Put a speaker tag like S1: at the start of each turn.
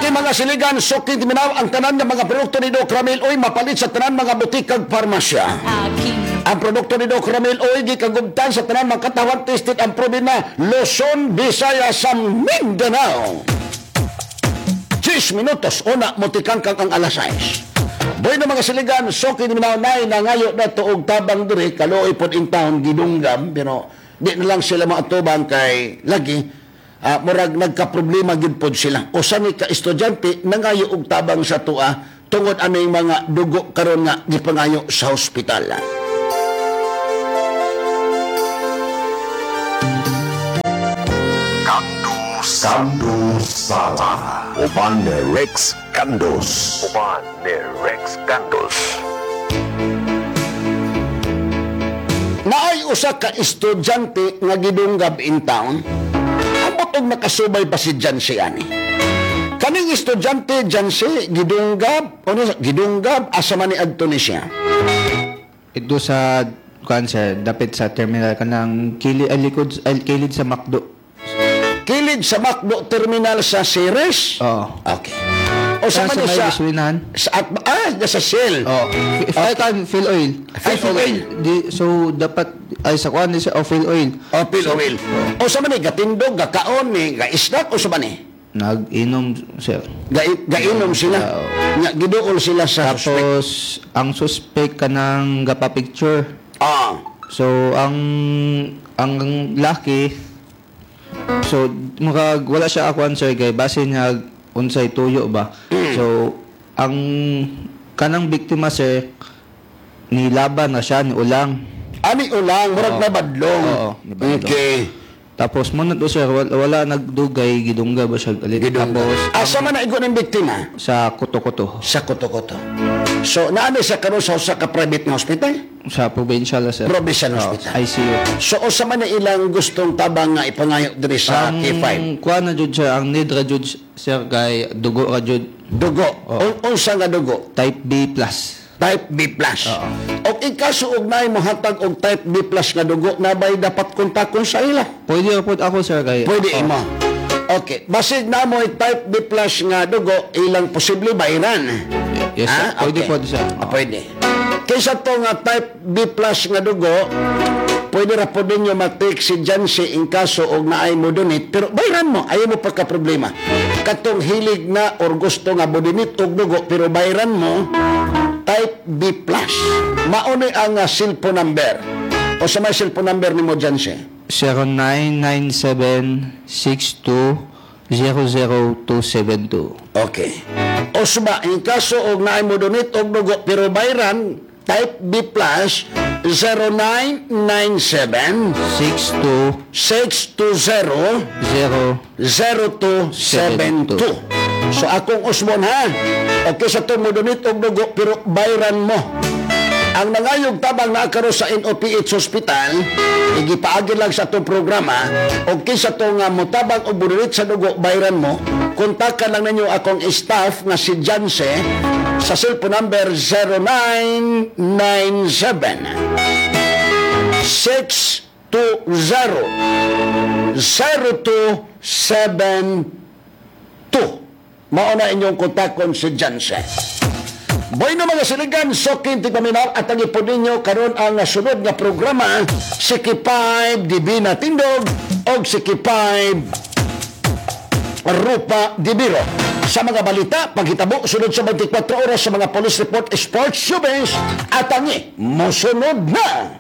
S1: Okay mga siligan, suki timinaw ang tanan ng mga produkto ni Doc Ramil Oy mapalit sa tanan mga butik kag parmasya. Ang produkto ni Doc Ramil Oy gikagubtan sa tanan mga katawan tested ang proven na Luzon, Visayas sa Mindanao. 10 minutos una motikang kang ang alas 6. Boy na mga siligan, suki timinaw na ngayo na tuog tabang diri kaluoy pod in town gidunggam pero di na lang sila maatubang kay lagi murag nagka-problema gid pod sila. O sa ni ka estudyante nangayo og tabang sa tua tungod anay mga dugo karon nga gipangayo sa ospital.
S2: Kandos Sala Uban ni Rex Kandos.
S1: Naay usa ka estudyante nga gidunggab in town. Amot og nakasubay pa si Jansi ani. Kaning estudyante Jansi gidunggab asa man ni adto ni siya.
S3: Ito sa cancer, dapat sa terminal ka ng kilid sa McDo.
S1: Kilid sa McDo terminal sa Ceres?
S3: Oo.
S1: Okay. O sa man sa sa Shell.
S3: Oh, ay kan fuel oil.
S1: Fuel oil.
S3: So dapat ay sa kuan sa fuel oil.
S1: O fuel oil. O sa man gatindog, gakaon ni, ga-snack o sa man
S3: Nag-inom sir.
S1: Gainom sila. Nga giduol sila sa suspect.
S3: Tapos ang suspect kanang gapa picture. So ang laki so wala siya akuan sir kay base niya unsay tuyo ba. So ang kanang biktima sir nilaban na siya ni ulang.
S1: Ani ulang murag na badlong.
S3: Oo,
S1: okay.
S3: Tapos mo na to sir wala nagdugay gidungga ba siya galit. Tapos
S1: asa man na igo ng biktima?
S3: sa kuto-kuto.
S1: Sa kuto-kuto. So naano sa karon sa ka private nga hospital?
S3: Sa provincial sir.
S1: Provincial hospital.
S3: ICU.
S1: So usa man na ilang gustong tabang nga ipangayo diri sa K5?
S3: Kuan na jud siya ang need ra jud sir kay dugo ra jud
S1: Dugo. Unsa nga dugo?
S3: type B+.
S1: Type B+. O ikasuog na mo hatag og type B+ nga dugo na bay dapat kontakon sa ila.
S3: Pwede ra pud ako sir kay
S1: Pwede imo. Okay, basig na mo type B+ nga dugo ilang posible bayran.
S3: Yes sir. Pwede
S1: okay.
S3: pud sir.
S1: Pwede. Kaysa to nga type B+ nga dugo, pwede ra po ninyo mag-take si Jansi in kaso og naay mo donate, pero bayran mo, ayaw mo pa ka problema. Katong hilig na or gusto nga mo donate og dugo, pero bayran mo, type B+. Mauni ang cellphone number. O sa may cellphone number ni mo Jansi?
S3: 0997-62-00272.
S1: Okay. O suba, in kaso og naay mo donate og dugo, pero bayran, type B+, 0997 620 0272. So akong usbon ha. Okay sa to mo donate og dugo pero bayran mo. Ang nangayog tabang na karo sa NOPH Hospital, igipaagi lang sa itong programa, o kisa to nga motabang o bunulit sa dugo, bayran mo, kontakan lang ninyo akong staff nga si Janse sa cellphone number 0997 620 0272. Mauna inyong kontakon si Janse. Boy na mga siligan, sokin tigpaminaw at ang ipon ninyo karon ang sunod nga programa, Siki5 Divina Tindog o Siki5 Rupa Dibiro. Sa mga balita, paghitabo, sunod sa 24 oras sa mga police report, sports showbiz, at ang musunod na.